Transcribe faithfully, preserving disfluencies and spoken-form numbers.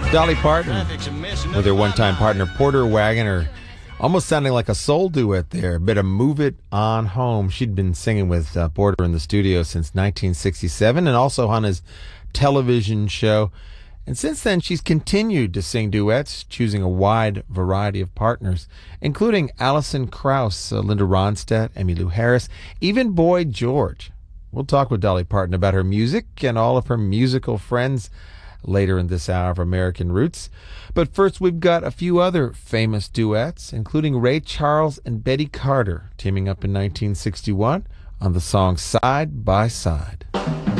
Dolly Parton with her one-time partner Porter Wagoner, almost sounding like a soul duet there. A bit of Move It On Home. She'd been singing with uh, Porter in the studio since nineteen sixty-seven and also on his television show. And since then, she's continued to sing duets, choosing a wide variety of partners, including Alison Krauss, uh, Linda Ronstadt, Emmylou Harris, even Boy George. We'll talk with Dolly Parton about her music and all of her musical friends later in this hour of American Roots. But first, we've got a few other famous duets, including Ray Charles and Betty Carter, teaming up in nineteen sixty-one on the song Side by Side.